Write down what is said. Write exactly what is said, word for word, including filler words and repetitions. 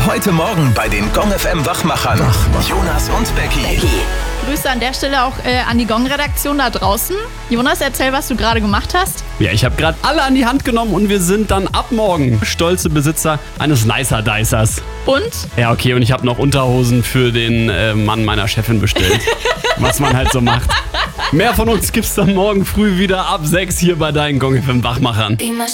Heute Morgen bei den Gong F M Wachmachern. Jonas und Becky. Grüße an der Stelle auch äh, an die Gong-Redaktion da draußen. Jonas, erzähl, was du gerade gemacht hast. Ja, ich habe gerade alle an die Hand genommen und wir sind dann ab morgen stolze Besitzer eines Nicer Dicers. Und? Ja, okay, und ich habe noch Unterhosen für den äh, Mann meiner Chefin bestellt. Was man halt so macht. Mehr von uns gibt's dann morgen früh wieder ab sechs hier bei deinen Gong F M Wachmachern.